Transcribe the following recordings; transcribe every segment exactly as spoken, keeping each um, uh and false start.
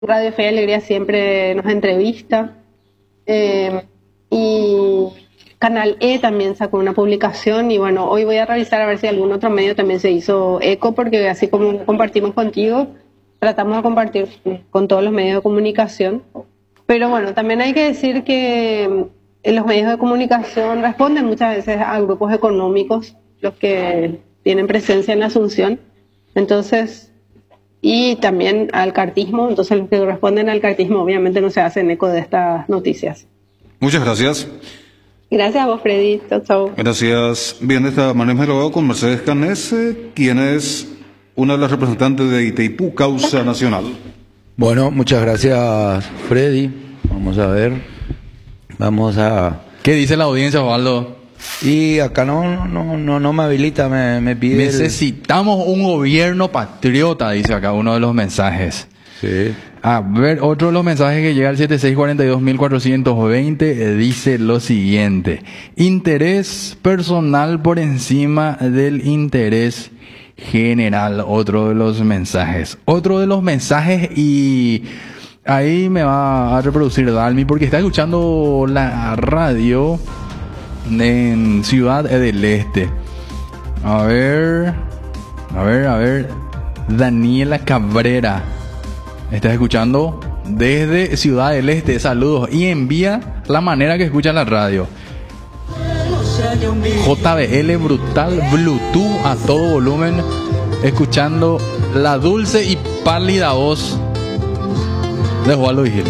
Radio Fe y Alegría siempre nos entrevista. Eh, y Canal E también sacó una publicación y bueno, hoy voy a revisar a ver si algún otro medio también se hizo eco, porque así como compartimos contigo, tratamos de compartir con todos los medios de comunicación. Pero bueno, también hay que decir que los medios de comunicación responden muchas veces a grupos económicos, los que tienen presencia en la Asunción, entonces, y también al cartismo, entonces los que responden al cartismo obviamente no se hacen eco de estas noticias. Muchas gracias. Gracias a vos, Freddy. Chau, chau. Gracias. Bien, de esta manera hemos hablado con Mercedes Canese, quien es una de las representantes de Itaipú Causa Nacional. Bueno, muchas gracias, Freddy. Vamos a ver. Vamos a... ¿Qué dice la audiencia, Osvaldo? Y acá no, no, no, no me habilita, me, me pide... Necesitamos el... un gobierno patriota, dice acá uno de los mensajes. Sí. A ver, otro de los mensajes que llega al siete seis cuatro dos cuatro dos cero eh, dice lo siguiente: interés personal por encima del interés general. Otro de los mensajes. Otro de los mensajes y ahí me va a reproducir Dalmi porque está escuchando la radio en Ciudad del Este. A ver, a ver, a ver. Daniela Cabrera. Estás escuchando desde Ciudad del Este. Saludos. Y envía la manera que escucha la radio. J B L brutal, Bluetooth a todo volumen. Escuchando la dulce y pálida voz de Osvaldo Vigil.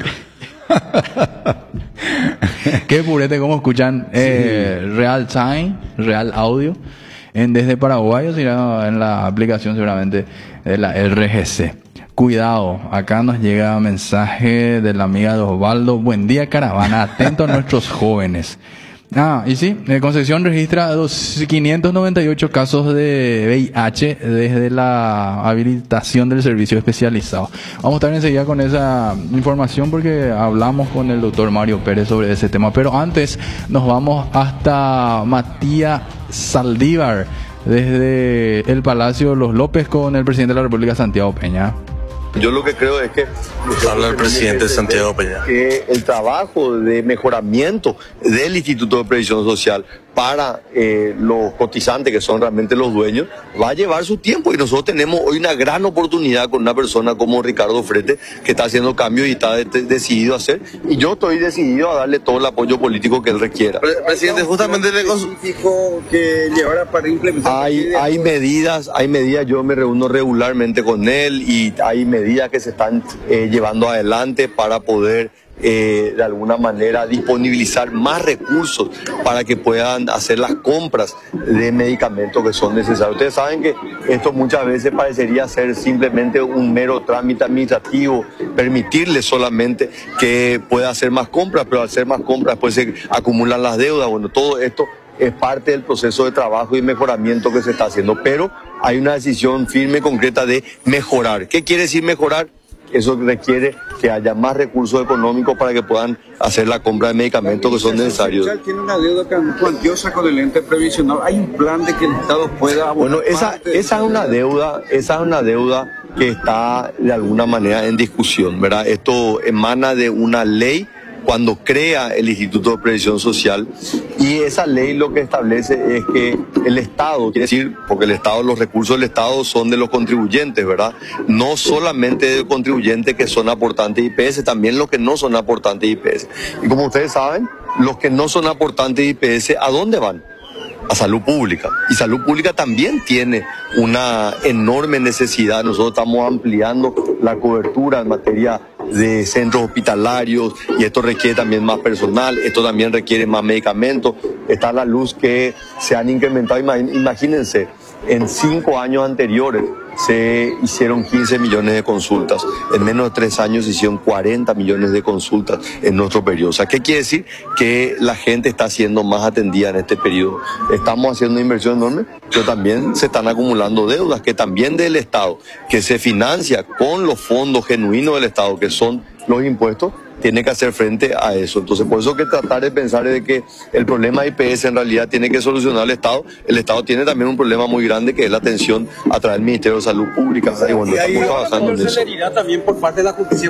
Qué purete, cómo escuchan eh, sí. Real Time, Real Audio. En, desde Paraguay, o sea, en la aplicación seguramente de la R G C. Cuidado, acá nos llega mensaje de la amiga de Osvaldo. Buen día, caravana, atento a nuestros jóvenes. Ah, y sí, Concepción registra quinientos noventa y ocho casos de V I H desde la habilitación del servicio especializado. Vamos a estar enseguida con esa información porque hablamos con el doctor Mario Pérez sobre ese tema. Pero antes nos vamos hasta Matías Saldívar, desde el Palacio Los López, con el presidente de la República, Santiago Peña. Yo lo que creo es que habla el presidente Santiago Peña, que el trabajo de mejoramiento del Instituto de Previsión Social para eh, los cotizantes, que son realmente los dueños, va a llevar su tiempo, y nosotros tenemos hoy una gran oportunidad con una persona como Ricardo Frete, que está haciendo cambios y está de- de- decidido a hacer, y yo estoy decidido a darle todo el apoyo político que él requiera. Pre- presidente, justamente le cons- que llevara para implementar. Hay, hay medidas, hay medidas, yo me reúno regularmente con él y hay medidas que se están eh, llevando adelante para poder eh, de alguna manera disponibilizar más recursos para que puedan hacer las compras de medicamentos que son necesarios. Ustedes saben que esto muchas veces parecería ser simplemente un mero trámite administrativo, permitirle solamente que pueda hacer más compras, pero al hacer más compras después se acumulan las deudas. Bueno, todo esto es parte del proceso de trabajo y mejoramiento que se está haciendo, pero hay una decisión firme y concreta de mejorar. ¿Qué quiere decir mejorar? Eso requiere que haya más recursos económicos para que puedan hacer la compra de medicamentos que son necesarios. Tiene una deuda cuantiosa con el ente previsional. ¿Hay un plan de que el Estado pueda abonar? Bueno, esa, parte de esa es una deuda, esa es una deuda que está de alguna manera en discusión, ¿verdad? Esto emana de una ley cuando crea el Instituto de Previsión Social, y esa ley lo que establece es que el Estado, quiere decir, porque el Estado, los recursos del Estado son de los contribuyentes, ¿verdad? No solamente de los contribuyentes que son aportantes de I P S, también los que no son aportantes de I P S. Y como ustedes saben, los que no son aportantes de I P S, ¿a dónde van? A salud pública. Y salud pública también tiene una enorme necesidad. Nosotros estamos ampliando la cobertura en materia de centros hospitalarios, y esto requiere también más personal, esto también requiere más medicamentos. Está a la luz que se han incrementado, imagínense, en cinco años anteriores se hicieron quince millones de consultas. En menos de tres años se hicieron cuarenta millones de consultas en nuestro periodo. O sea, ¿qué quiere decir? Que la gente está siendo más atendida en este periodo. Estamos haciendo una inversión enorme, pero también se están acumulando deudas, que también del Estado, que se financia con los fondos genuinos del Estado, que son los impuestos, tiene que hacer frente a eso. Entonces, por eso que tratar de pensar de que el problema de I P S en realidad tiene que solucionar el Estado. El Estado tiene también un problema muy grande que es la atención a través del Ministerio de Salud Pública. Y bueno, estamos trabajando en eso. También por parte de la justicia.